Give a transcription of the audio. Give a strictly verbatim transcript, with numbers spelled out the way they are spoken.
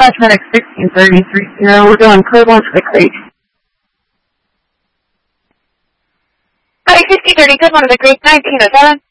Dispatch Medic sixteen thirty-three zero. We're doing code one for the crate. Medic sixteen thirty, code one for the crate, nineteen oh seven.